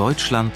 Deutschland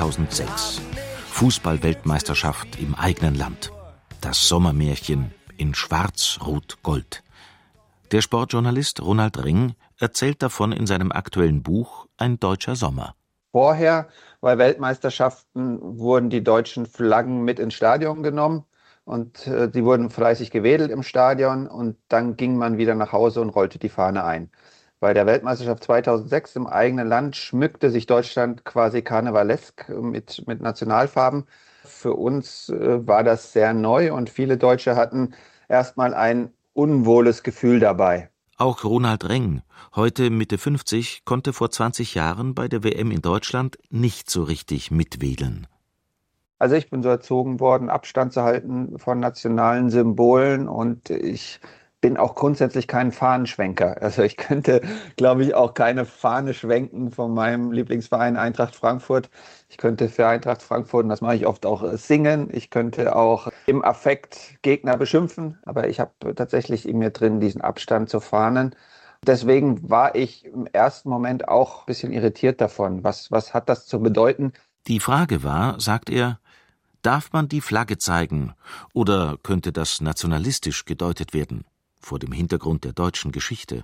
2006. Fußball-Weltmeisterschaft im eigenen Land. Das Sommermärchen in Schwarz-Rot-Gold. Der Sportjournalist Ronald Ring erzählt davon in seinem aktuellen Buch Ein deutscher Sommer. Vorher, bei Weltmeisterschaften, wurden die deutschen Flaggen mit ins Stadion genommen und die wurden fleißig gewedelt im Stadion und dann ging man wieder nach Hause und rollte die Fahne ein. Bei der Weltmeisterschaft 2006 im eigenen Land schmückte sich Deutschland quasi karnevalesk mit Nationalfarben. Für uns war das sehr neu und viele Deutsche hatten erstmal ein unwohles Gefühl dabei. Auch Ronald Ring, heute Mitte 50, konnte vor 20 Jahren bei der WM in Deutschland nicht so richtig mitwedeln. Also ich bin so erzogen worden, Abstand zu halten von nationalen Symbolen und ich bin auch grundsätzlich kein Fahnenschwenker. Also ich könnte, glaube ich, auch keine Fahne schwenken von meinem Lieblingsverein Eintracht Frankfurt. Ich könnte für Eintracht Frankfurt, und das mache ich oft auch, singen. Ich könnte auch im Affekt Gegner beschimpfen, aber ich habe tatsächlich in mir drin diesen Abstand zu Fahnen. Deswegen war ich im ersten Moment auch ein bisschen irritiert davon. Was hat das zu bedeuten? Die Frage war, sagt er, darf man die Flagge zeigen oder könnte das nationalistisch gedeutet werden? Vor dem Hintergrund der deutschen Geschichte.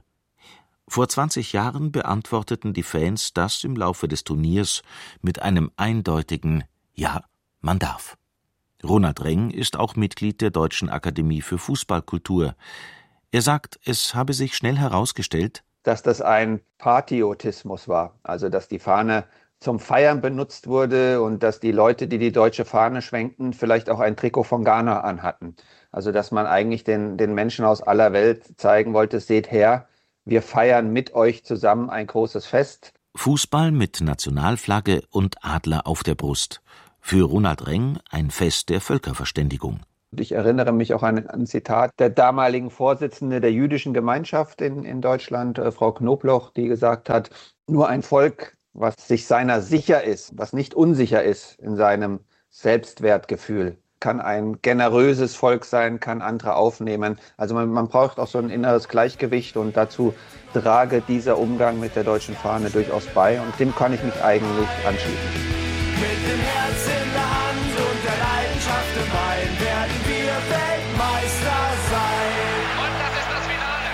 Vor 20 Jahren beantworteten die Fans das im Laufe des Turniers mit einem eindeutigen Ja, man darf. Ronald Ring ist auch Mitglied der Deutschen Akademie für Fußballkultur. Er sagt, es habe sich schnell herausgestellt, dass das ein Patriotismus war, also dass die Fahne zum Feiern benutzt wurde und dass die Leute, die die deutsche Fahne schwenkten, vielleicht auch ein Trikot von Ghana anhatten. Also dass man eigentlich den Menschen aus aller Welt zeigen wollte, seht her, wir feiern mit euch zusammen ein großes Fest. Fußball mit Nationalflagge und Adler auf der Brust. Für Ronald Ring ein Fest der Völkerverständigung. Ich erinnere mich auch an ein Zitat der damaligen Vorsitzende der jüdischen Gemeinschaft in Deutschland, Frau Knobloch, die gesagt hat, nur ein Volk, was sich seiner sicher ist, was nicht unsicher ist in seinem Selbstwertgefühl, kann ein generöses Volk sein, kann andere aufnehmen. Also man braucht auch so ein inneres Gleichgewicht und dazu trage dieser Umgang mit der deutschen Fahne durchaus bei und dem kann ich mich eigentlich anschließen. Mit dem Herz in der Hand und der Leidenschaft im Bein werden wir Weltmeister sein. Und das ist das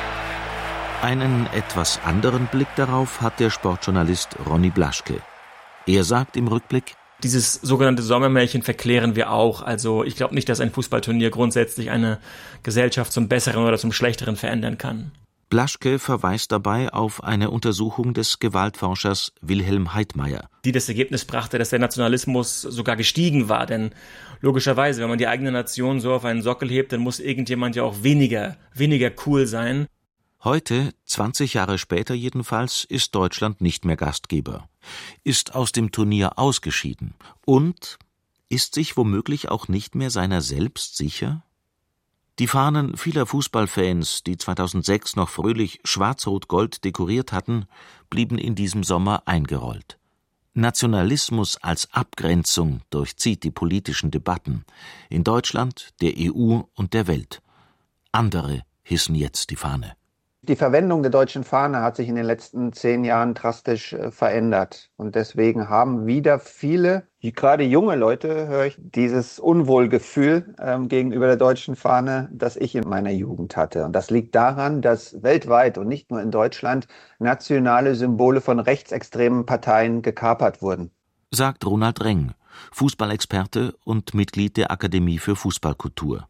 Finale. Einen etwas anderen Blick darauf hat der Sportjournalist Ronny Blaschke. Er sagt im Rückblick, dieses sogenannte Sommermärchen verklären wir auch. Also ich glaube nicht, dass ein Fußballturnier grundsätzlich eine Gesellschaft zum Besseren oder zum Schlechteren verändern kann. Blaschke verweist dabei auf eine Untersuchung des Gewaltforschers Wilhelm Heidmeier, die das Ergebnis brachte, dass der Nationalismus sogar gestiegen war. Denn logischerweise, wenn man die eigene Nation so auf einen Sockel hebt, dann muss irgendjemand ja auch weniger cool sein. Heute, 20 Jahre später jedenfalls, ist Deutschland nicht mehr Gastgeber, ist aus dem Turnier ausgeschieden und ist sich womöglich auch nicht mehr seiner selbst sicher? Die Fahnen vieler Fußballfans, die 2006 noch fröhlich schwarz-rot-gold dekoriert hatten, blieben in diesem Sommer eingerollt. Nationalismus als Abgrenzung durchzieht die politischen Debatten in Deutschland, der EU und der Welt. Andere hissen jetzt die Fahne. Die Verwendung der deutschen Fahne hat sich in den letzten 10 Jahren drastisch verändert. Und deswegen haben wieder viele, gerade junge Leute, höre ich, dieses Unwohlgefühl gegenüber der deutschen Fahne, das ich in meiner Jugend hatte. Und das liegt daran, dass weltweit und nicht nur in Deutschland nationale Symbole von rechtsextremen Parteien gekapert wurden. Sagt Ronald Ring, Fußballexperte und Mitglied der Akademie für Fußballkultur.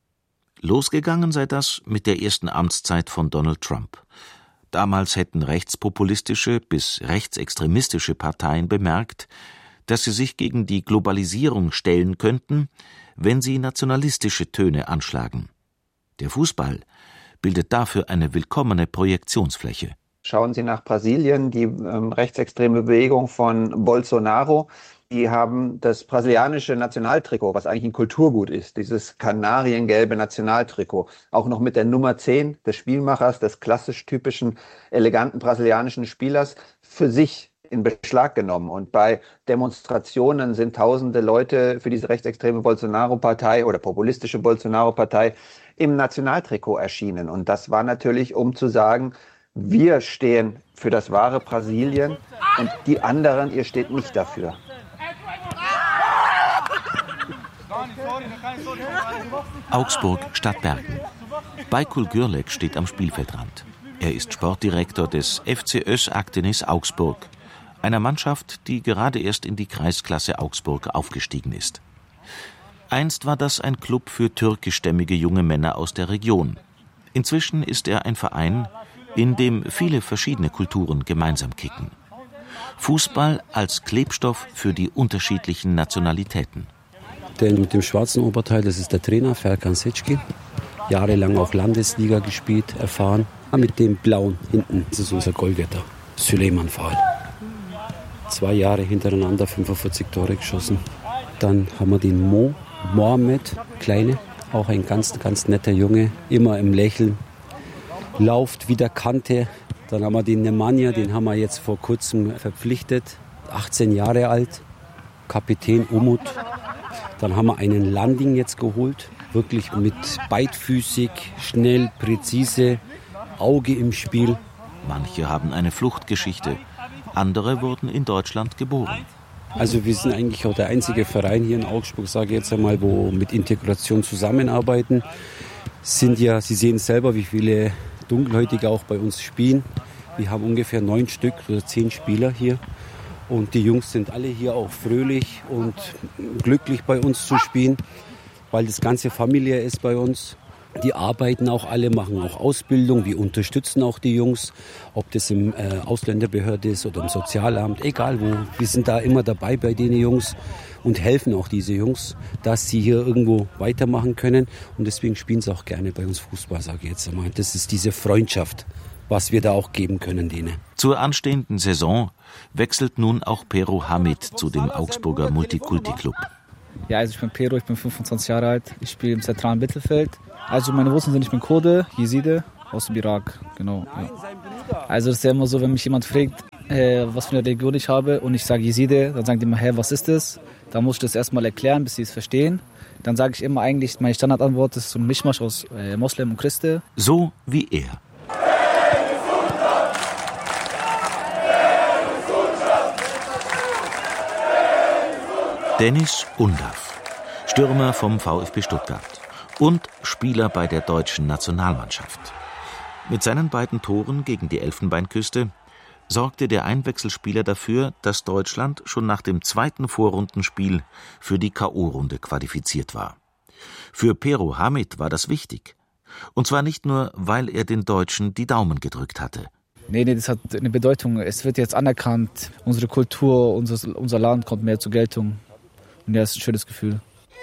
Losgegangen sei das mit der ersten Amtszeit von Donald Trump. Damals hätten rechtspopulistische bis rechtsextremistische Parteien bemerkt, dass sie sich gegen die Globalisierung stellen könnten, wenn sie nationalistische Töne anschlagen. Der Fußball bildet dafür eine willkommene Projektionsfläche. Schauen Sie nach Brasilien, die rechtsextreme Bewegung von Bolsonaro. Die haben das brasilianische Nationaltrikot, was eigentlich ein Kulturgut ist, dieses kanariengelbe Nationaltrikot, auch noch mit der Nummer 10 des Spielmachers, des klassisch typischen, eleganten brasilianischen Spielers, für sich in Beschlag genommen. Und bei Demonstrationen sind tausende Leute für diese rechtsextreme Bolsonaro-Partei oder populistische Bolsonaro-Partei im Nationaltrikot erschienen. Und das war natürlich, um zu sagen, wir stehen für das wahre Brasilien und die anderen, ihr steht nicht dafür. Augsburg statt Bergen. Baykul Gürlek steht am Spielfeldrand. Er ist Sportdirektor des FC Özakdeniz Augsburg, einer Mannschaft, die gerade erst in die Kreisklasse Augsburg aufgestiegen ist. Einst war das ein Club für türkischstämmige junge Männer aus der Region. Inzwischen ist er ein Verein, in dem viele verschiedene Kulturen gemeinsam kicken. Fußball als Klebstoff für die unterschiedlichen Nationalitäten. Der mit dem schwarzen Oberteil, das ist der Trainer, Ferkan Secki. Jahrelang auch Landesliga gespielt, erfahren. Mit dem blauen hinten, das ist unser Goalgetter, Süleyman Fall. 2 Jahre hintereinander 45 Tore geschossen. Dann haben wir den Mohamed, Kleine, auch ein ganz, ganz netter Junge, immer im Lächeln, lauft wie der Kante. Dann haben wir den Nemanja, den haben wir jetzt vor kurzem verpflichtet, 18 Jahre alt, Kapitän Umut. Dann haben wir einen Landing jetzt geholt, wirklich mit beidfüßig, schnell, präzise, Auge im Spiel. Manche haben eine Fluchtgeschichte, andere wurden in Deutschland geboren. Also wir sind eigentlich auch der einzige Verein hier in Augsburg, sage ich jetzt einmal, wo mit Integration zusammenarbeiten. Sie sehen selber, wie viele Dunkelhäutige auch bei uns spielen. Wir haben ungefähr 9 Stück oder 10 Spieler hier. Und die Jungs sind alle hier auch fröhlich und glücklich bei uns zu spielen, weil das Ganze familiär ist bei uns. Die arbeiten auch alle, machen auch Ausbildung. Wir unterstützen auch die Jungs, ob das im Ausländerbehörde ist oder im Sozialamt, egal wo. Wir sind da immer dabei bei den Jungs und helfen auch diese Jungs, dass sie hier irgendwo weitermachen können. Und deswegen spielen sie auch gerne bei uns Fußball, sage ich jetzt einmal. Das ist diese Freundschaft, was wir da auch geben können denen. Zur anstehenden Saison wechselt nun auch Pero Hamid zu dem Augsburger Multikulti-Club. Ja, also ich bin Pero, ich bin 25 Jahre alt, ich spiele im zentralen Mittelfeld. Also meine Wurzeln sind, ich bin Kurde, Jeside, aus dem Irak, genau. Ja. Also das ist ja immer so, wenn mich jemand fragt, was für eine Religion ich habe und ich sage Jeside, dann sagen die immer, was ist das? Dann muss ich das erstmal erklären, bis sie es verstehen. Dann sage ich immer eigentlich, meine Standardantwort ist so ein Mischmasch aus Moslem und Christen. So wie er. Deniz Undav, Stürmer vom VfB Stuttgart und Spieler bei der deutschen Nationalmannschaft. Mit seinen 2 Toren gegen die Elfenbeinküste sorgte der Einwechselspieler dafür, dass Deutschland schon nach dem 2. Vorrundenspiel für die K.O.-Runde qualifiziert war. Für Pero Hamid war das wichtig. Und zwar nicht nur, weil er den Deutschen die Daumen gedrückt hatte. Nee, das hat eine Bedeutung. Es wird jetzt anerkannt, unsere Kultur, unser Land kommt mehr zur Geltung. Und ja, das ist ein schönes Gefühl.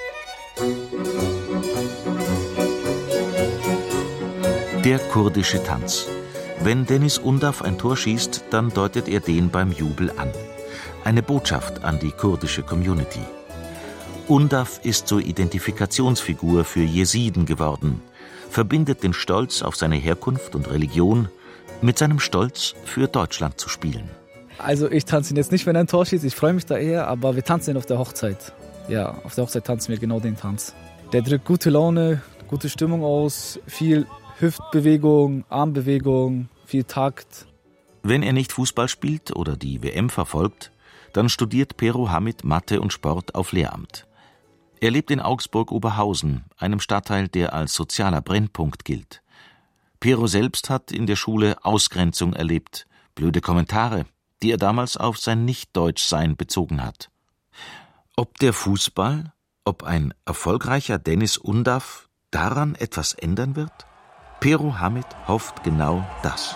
Der kurdische Tanz. Wenn Deniz Undav ein Tor schießt, dann deutet er den beim Jubel an. Eine Botschaft an die kurdische Community. Undav ist zur Identifikationsfigur für Jesiden geworden, verbindet den Stolz auf seine Herkunft und Religion mit seinem Stolz, für Deutschland zu spielen. Also ich tanze ihn jetzt nicht, wenn er ein Tor schießt, ich freue mich da eher, aber wir tanzen ihn auf der Hochzeit. Ja, auf der Hochzeit tanzen wir genau den Tanz. Der drückt gute Laune, gute Stimmung aus, viel Hüftbewegung, Armbewegung, viel Takt. Wenn er nicht Fußball spielt oder die WM verfolgt, dann studiert Pero Hamid Mathe und Sport auf Lehramt. Er lebt in Augsburg-Oberhausen, einem Stadtteil, der als sozialer Brennpunkt gilt. Pero selbst hat in der Schule Ausgrenzung erlebt, blöde Kommentare, die er damals auf sein Nicht-Deutsch-Sein bezogen hat. Ob der Fußball, ob ein erfolgreicher Deniz Undav daran etwas ändern wird? Pero Hamid hofft genau das.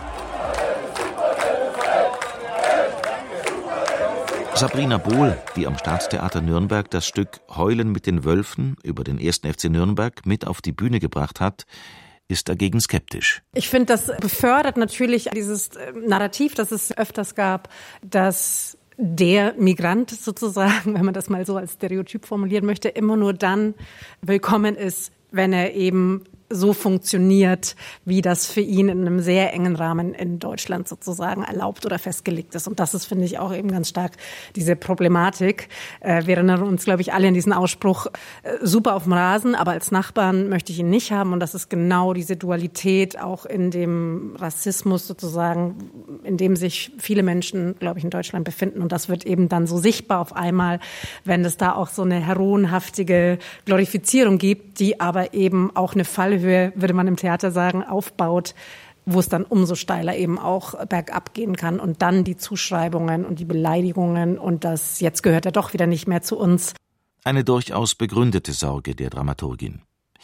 Sabrina Bohl, die am Staatstheater Nürnberg das Stück Heulen mit den Wölfen über den 1. FC Nürnberg mit auf die Bühne gebracht hat, ist dagegen skeptisch. Ich finde, das befördert natürlich dieses Narrativ, das es öfters gab, dass der Migrant sozusagen, wenn man das mal so als Stereotyp formulieren möchte, immer nur dann willkommen ist, wenn er eben so funktioniert, wie das für ihn in einem sehr engen Rahmen in Deutschland sozusagen erlaubt oder festgelegt ist. Und das ist, finde ich, auch eben ganz stark diese Problematik. Wir erinnern uns, glaube ich, alle an diesen Ausspruch, super auf dem Rasen, aber als Nachbarn möchte ich ihn nicht haben. Und das ist genau diese Dualität auch in dem Rassismus sozusagen, in dem sich viele Menschen, glaube ich, in Deutschland befinden. Und das wird eben dann so sichtbar auf einmal, wenn es da auch so eine heroenhaftige Glorifizierung gibt, die aber eben auch eine Fallhöhe, würde man im Theater sagen, aufbaut, wo es dann umso steiler eben auch bergab gehen kann und dann die Zuschreibungen und die Beleidigungen und das jetzt gehört er doch wieder nicht mehr zu uns. Eine durchaus begründete Sorge der Dramaturgin.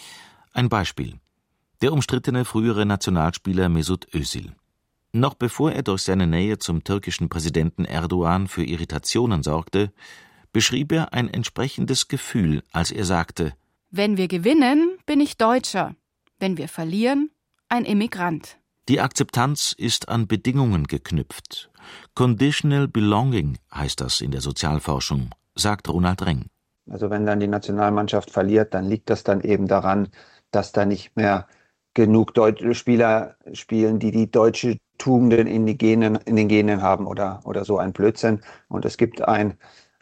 Ein Beispiel. Der umstrittene frühere Nationalspieler Mesut Özil. Noch bevor er durch seine Nähe zum türkischen Präsidenten Erdogan für Irritationen sorgte, beschrieb er ein entsprechendes Gefühl, als er sagte: Wenn wir gewinnen, bin ich Deutscher. Wenn wir verlieren, ein Immigrant. Die Akzeptanz ist an Bedingungen geknüpft. Conditional Belonging heißt das in der Sozialforschung, sagt Ronald Reng. Also wenn dann die Nationalmannschaft verliert, dann liegt das dann eben daran, dass da nicht mehr genug deutsche Spieler spielen, die deutsche Tugenden in den Genen haben oder so ein Blödsinn. Und es gibt einen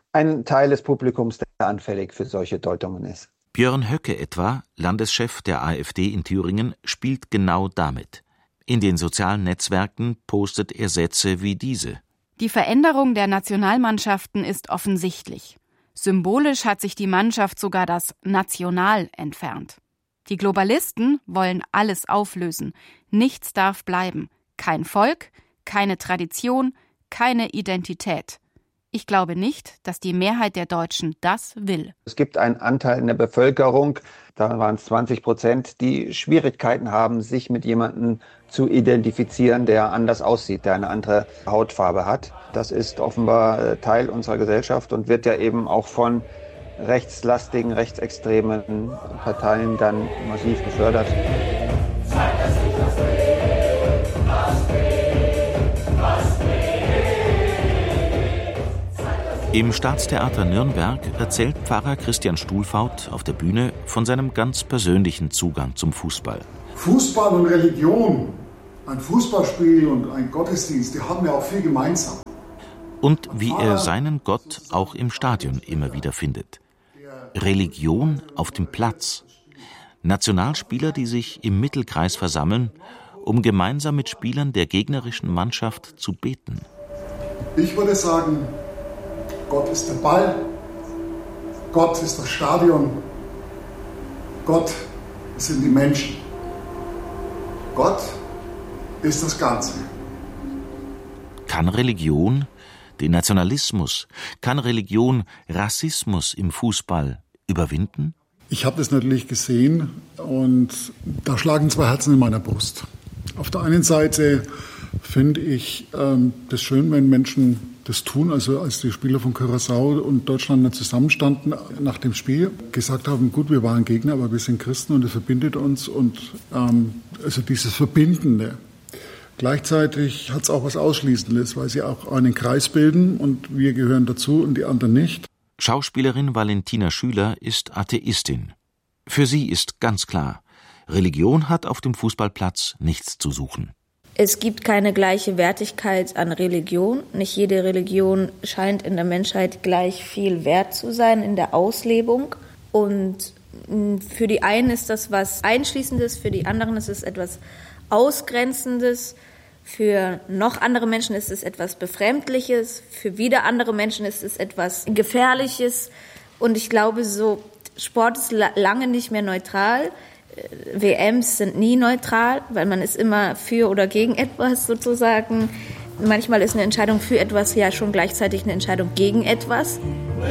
Teil des Publikums, der anfällig für solche Deutungen ist. Björn Höcke etwa, Landeschef der AfD in Thüringen, spielt genau damit. In den sozialen Netzwerken postet er Sätze wie diese. Die Veränderung der Nationalmannschaften ist offensichtlich. Symbolisch hat sich die Mannschaft sogar das National entfernt. Die Globalisten wollen alles auflösen. Nichts darf bleiben. Kein Volk, keine Tradition, keine Identität. Ich glaube nicht, dass die Mehrheit der Deutschen das will. Es gibt einen Anteil in der Bevölkerung, da waren es 20%, die Schwierigkeiten haben, sich mit jemandem zu identifizieren, der anders aussieht, der eine andere Hautfarbe hat. Das ist offenbar Teil unserer Gesellschaft und wird ja eben auch von rechtslastigen, rechtsextremen Parteien dann massiv gefördert. Im Staatstheater Nürnberg erzählt Pfarrer Christian Stuhlfaut auf der Bühne von seinem ganz persönlichen Zugang zum Fußball. Fußball und Religion, ein Fußballspiel und ein Gottesdienst, die haben ja auch viel gemeinsam. Und wie er seinen Gott auch im Stadion immer wieder findet. Religion auf dem Platz. Nationalspieler, die sich im Mittelkreis versammeln, um gemeinsam mit Spielern der gegnerischen Mannschaft zu beten. Ich würde sagen, Gott ist der Ball, Gott ist das Stadion, Gott sind die Menschen, Gott ist das Ganze. Kann Religion den Nationalismus, kann Religion Rassismus im Fußball überwinden? Ich habe das natürlich gesehen und da schlagen zwei Herzen in meiner Brust. Auf der einen Seite finde ich das schön, wenn Menschen das tun, also als die Spieler von Curaçao und Deutschland dann zusammenstanden nach dem Spiel, gesagt haben, gut, wir waren Gegner, aber wir sind Christen und es verbindet uns und also dieses Verbindende. Gleichzeitig hat es auch was Ausschließendes, weil sie auch einen Kreis bilden und wir gehören dazu und die anderen nicht. Schauspielerin Valentina Schüler ist Atheistin. Für sie ist ganz klar, Religion hat auf dem Fußballplatz nichts zu suchen. Es gibt keine gleiche Wertigkeit an Religion. Nicht jede Religion scheint in der Menschheit gleich viel wert zu sein in der Auslebung. Und für die einen ist das was Einschließendes, für die anderen ist es etwas Ausgrenzendes. Für noch andere Menschen ist es etwas Befremdliches. Für wieder andere Menschen ist es etwas Gefährliches. Und ich glaube, so Sport ist lange nicht mehr neutral. WMs sind nie neutral, weil man ist immer für oder gegen etwas sozusagen. Manchmal ist eine Entscheidung für etwas ja schon gleichzeitig eine Entscheidung gegen etwas.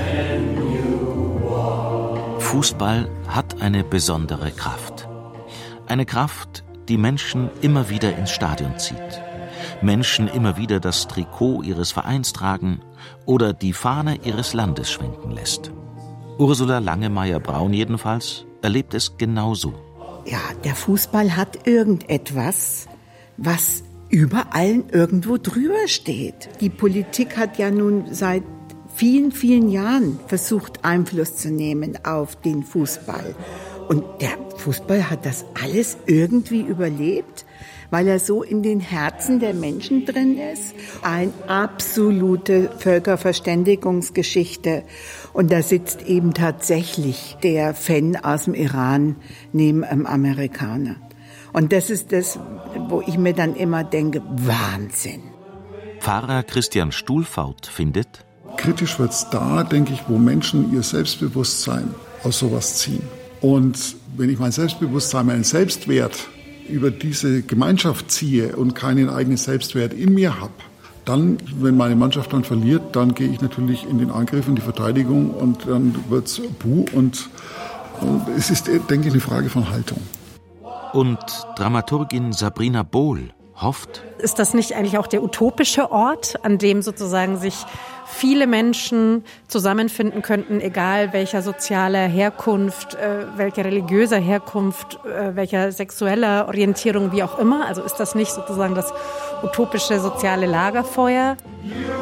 Fußball hat eine besondere Kraft. Eine Kraft, die Menschen immer wieder ins Stadion zieht. Menschen immer wieder das Trikot ihres Vereins tragen oder die Fahne ihres Landes schwenken lässt. Ursula Langemeier-Braun jedenfalls erlebt es genauso. Ja, der Fußball hat irgendetwas, was über allen irgendwo drüber steht. Die Politik hat ja nun seit vielen, vielen Jahren versucht, Einfluss zu nehmen auf den Fußball. Und der Fußball hat das alles irgendwie überlebt, weil er so in den Herzen der Menschen drin ist. Eine absolute Völkerverständigungsgeschichte. Und da sitzt eben tatsächlich der Fan aus dem Iran neben einem Amerikaner. Und das ist das, wo ich mir dann immer denke, Wahnsinn. Pfarrer Christian Stuhlfaut findet: Kritisch wird's da, denke ich, wo Menschen ihr Selbstbewusstsein aus sowas ziehen. Und wenn ich mein Selbstbewusstsein, meinen Selbstwert über diese Gemeinschaft ziehe und keinen eigenen Selbstwert in mir habe, dann, wenn meine Mannschaft dann verliert, dann gehe ich natürlich in den Angriff, in die Verteidigung und dann wird's Buh und es ist, denke ich, eine Frage von Haltung. Und Dramaturgin Sabrina Bohl hofft: Ist das nicht eigentlich auch der utopische Ort, an dem sozusagen sich viele Menschen zusammenfinden könnten, egal welcher sozialer Herkunft, welcher religiöser Herkunft, welcher sexueller Orientierung, wie auch immer? Also ist das nicht sozusagen das utopische soziale Lagerfeuer?